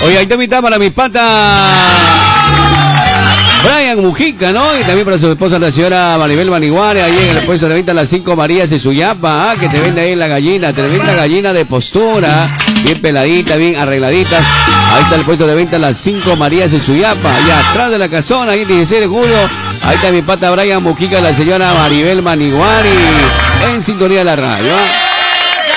Oye, ahí te invita para mi pata Brian Mujica, ¿no? Y también para su esposa, la señora Maribel Maniguare, ahí en el puesto de venta Las 5 Marías de Suyapa, que te vende ahí la gallina, tremenda gallina de postura, bien peladita, bien arregladita. Ahí está el puesto de venta Las 5 Marías de Suyapa, allá atrás de la casona, ahí el 16 de julio. Ahí está mi pata Brian Mujica, la señora Maribel Maniguare, en sintonía de la radio, ¿eh?